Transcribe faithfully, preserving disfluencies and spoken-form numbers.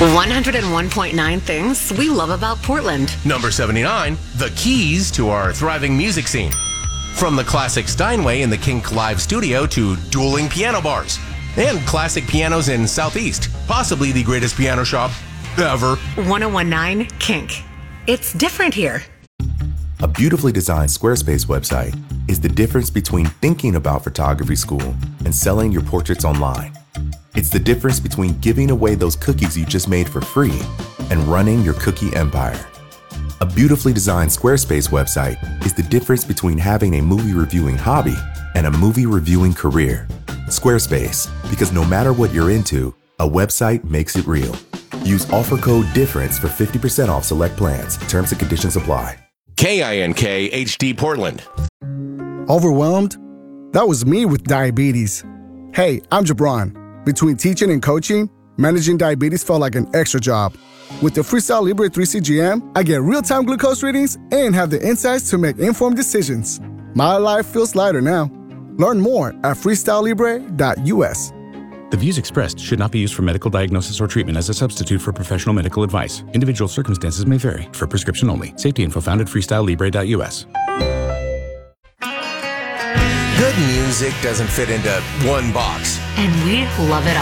one oh one point nine things we love about Portland. Number seventy-nine, the keys to our thriving music scene. From the classic Steinway in the Kink Live Studio to dueling piano bars and classic pianos in Southeast, possibly the greatest piano shop ever. one oh one point nine Kink. It's different here. A beautifully designed Squarespace website is the difference between thinking about photography school and selling your portraits online. It's the difference between giving away those cookies you just made for free and running your cookie empire. A beautifully designed Squarespace website is the difference between having a movie reviewing hobby and a movie reviewing career. Squarespace, because no matter what you're into, a website makes it real. Use offer code DIFFERENCE for fifty percent off select plans. Terms and conditions apply. K I N K H D Portland. Overwhelmed? That was me with diabetes. Hey, I'm Jabron. Between teaching and coaching, managing diabetes felt like an extra job. With the Freestyle Libre three C G M, I get real-time glucose readings and have the insights to make informed decisions. My life feels lighter now. Learn more at freestyle libre dot U S. The views expressed should not be used for medical diagnosis or treatment as a substitute for professional medical advice. Individual circumstances may vary. For prescription only. Safety info found at freestyle libre dot U S. Good music doesn't fit into one box. And we love it